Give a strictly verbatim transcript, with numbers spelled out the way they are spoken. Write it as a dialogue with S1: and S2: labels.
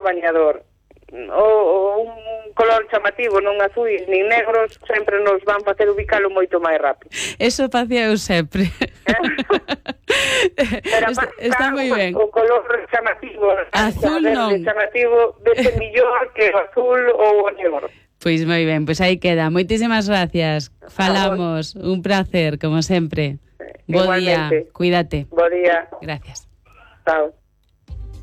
S1: bañador. O, o un color chamativo, non azuis nin negros, sempre nos van facer ubicalo moito máis rápido.
S2: Eso facía eu sempre.
S1: Pero
S2: está, está moi ben.
S1: O color chamativo,
S2: azul non.
S1: O chamativo vese millor que o azul ou o negro.
S2: Pois moi ben, pois aí queda. Moitísimas gracias. Falamos, un placer, como sempre. Bo día, cuídate.
S1: Bo día.
S2: Gracias.
S1: Chao.